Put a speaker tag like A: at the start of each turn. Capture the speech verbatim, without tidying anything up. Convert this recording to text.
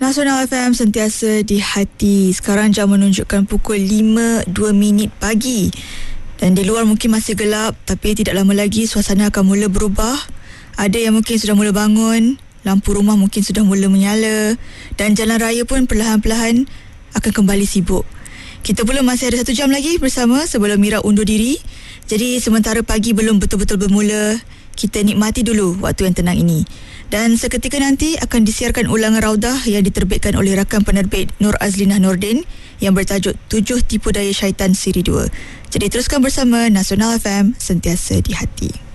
A: Nasional F M sentiasa di hati. Sekarang jam menunjukkan pukul lima dua minit pagi. Dan di luar mungkin masih gelap, tapi tidak lama lagi suasana akan mula berubah. Ada yang mungkin sudah mula bangun, lampu rumah mungkin sudah mula menyala, dan jalan raya pun perlahan-perlahan akan kembali sibuk. Kita pula masih ada satu jam lagi bersama sebelum Mira undur diri. Jadi sementara pagi belum betul-betul bermula, kita nikmati dulu waktu yang tenang ini. Dan seketika nanti akan disiarkan ulangan Raudah yang diterbitkan oleh rakan penerbit Nur Azlinah Nordin yang bertajuk Tujuh Tipu Daya Syaitan Siri dua. Jadi teruskan bersama Nasional F M, sentiasa di hati.